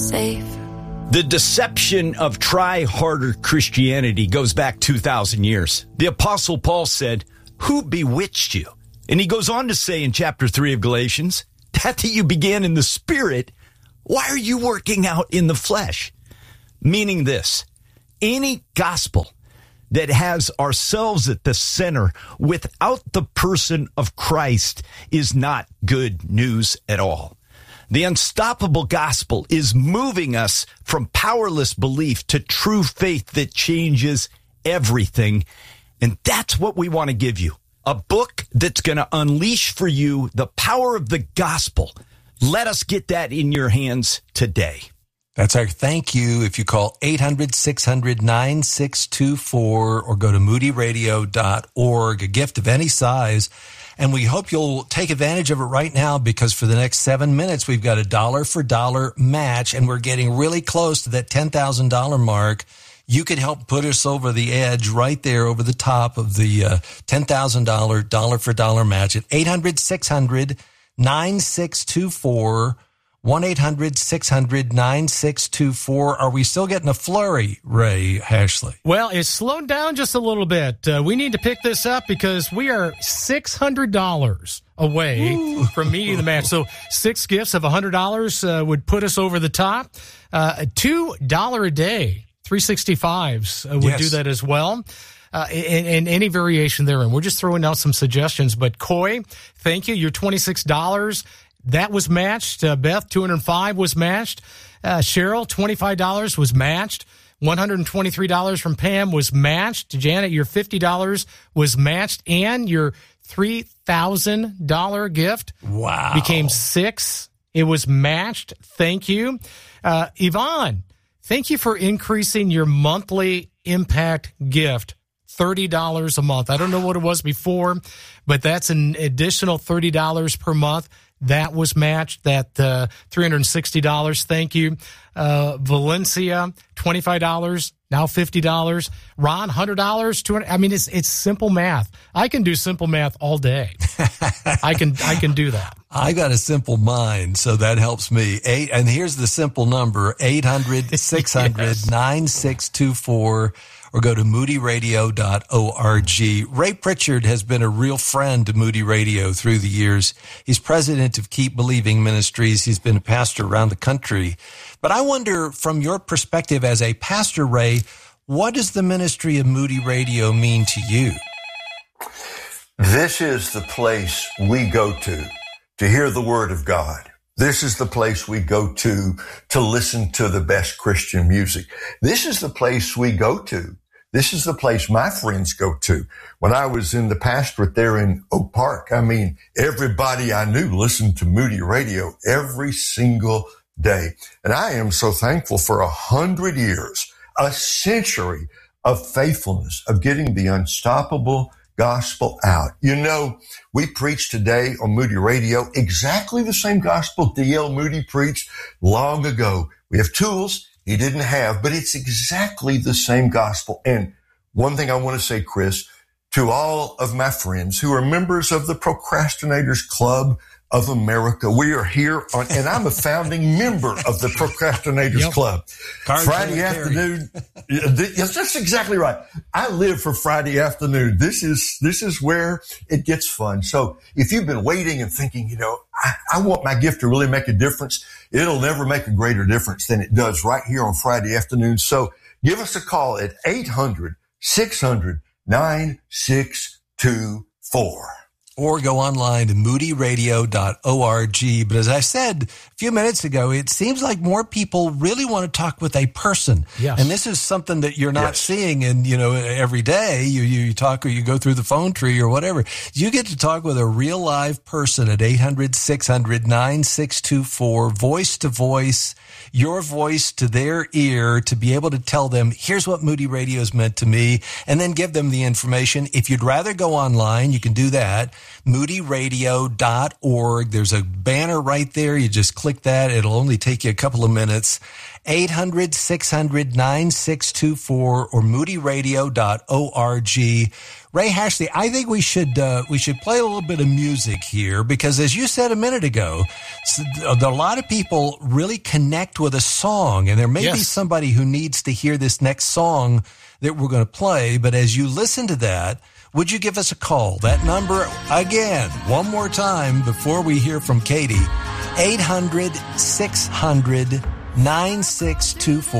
safe. The deception of try-harder Christianity goes back 2,000 years. The Apostle Paul said, "Who bewitched you?" And he goes on to say in chapter 3 of Galatians, that you began in the Spirit, why are you working out in the flesh? Meaning this, any gospel that has ourselves at the center without the person of Christ is not good news at all. The unstoppable gospel is moving us from powerless belief to true faith that changes everything. And that's what we want to give you. A book that's going to unleash for you the power of the gospel. Let us get that in your hands today. That's our thank you. If you call 800-600-9624 or go to moodyradio.org, a gift of any size. And we hope you'll take advantage of it right now, because for the next 7 minutes, we've got a dollar for dollar match, and we're getting really close to that $10,000 mark. You could help put us over the edge right there over the top of the $10,000 dollar for dollar match at 800-600-9624. 1-800-600-9624. Are we still getting a flurry, Ray Hashley? Well, it's slowed down just a little bit. We need to pick this up because we are $600 away from meeting the match. So 6 gifts of $100 would put us over the top. $2 a day, 365s would do that as well. And any variation therein. We're just throwing out some suggestions. But Coy, thank you. Your $26. That was matched. Beth, $205 was matched. Cheryl, $25 was matched. $123 from Pam was matched. Janet, your $50 was matched. And your $3,000 gift became 6. It was matched. Thank you. Yvonne, thank you for increasing your monthly impact gift. $30 a month. I don't know what it was before, but that's an additional $30 per month. That was matched, that $360. Thank you. Valencia, $25, now $50. Ron, $100, $200. I mean, it's simple math. I can do simple math all day. I can do that. I got a simple mind, so that helps me. And here's the simple number, 800-600-9624. Or go to moodyradio.org. Ray Pritchard has been a real friend to Moody Radio through the years. He's president of Keep Believing Ministries. He's been a pastor around the country. But I wonder, from your perspective as a pastor, Ray, what does the ministry of Moody Radio mean to you? This is the place we go to hear the Word of God. This is the place we go to listen to the best Christian music. This is the place we go to. This is the place my friends go to. When I was in the pastorate there in Oak Park, I mean, everybody I knew listened to Moody Radio every single day. And I am so thankful for 100 years, a century of faithfulness, of getting the unstoppable gospel out. You know, we preach today on Moody Radio exactly the same gospel D.L. Moody preached long ago. We have tools he didn't have, but it's exactly the same gospel. And one thing I want to say, Chris, to all of my friends who are members of the Procrastinators Club of America, we are here on, and I'm a founding member of the Procrastinators Club. Friday afternoon. Yes, that's exactly right. I live for Friday afternoon. This is where it gets fun. So if you've been waiting and thinking, you know, I want my gift to really make a difference, it'll never make a greater difference than it does right here on Friday afternoon. So give us a call at 800-600-9624. Or go online to moodyradio.org. But as I said a few minutes ago, it seems like more people really want to talk with a person. Yes. And this is something that you're not seeing in, every day. You talk or you go through the phone tree or whatever. You get to talk with a real live person at 800-600-9624, voice to voice, your voice to their ear, to be able to tell them, here's what Moody Radio has meant to me, and then give them the information. If you'd rather go online, you can do that. moodyradio.org. There's a banner right there. You just click that. It'll only take you a couple of minutes. 800-600-9624 or moodyradio.org. Ray Hashley, I think we should play a little bit of music here because, as you said a minute ago, a lot of people really connect with a song, and there may be somebody who needs to hear this next song that we're going to play. But as you listen to that, would you give us a call? That number, again, one more time before we hear from Katie, 800-600-9624.